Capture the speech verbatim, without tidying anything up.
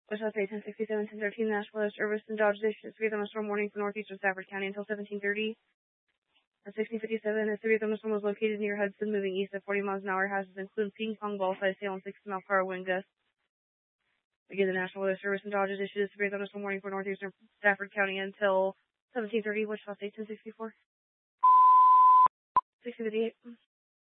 Wichita State ten sixty-seven, ten thirteen, National Weather Service and Dodge Dish, severe thunderstorm warning for northeastern Stafford County until seventeen thirty. At sixteen fifty-seven, a severe thunderstorm was located near Hudson, moving east at forty miles an hour. Hazards include ping pong ball size hail and sixty mile per hour wind gusts. Again, the National Weather Service and Dodge Dish issued a severe thunderstorm warning for northeastern Stafford County until seventeen thirty. Wichita State ten sixty-four. sixteen fifty-eight.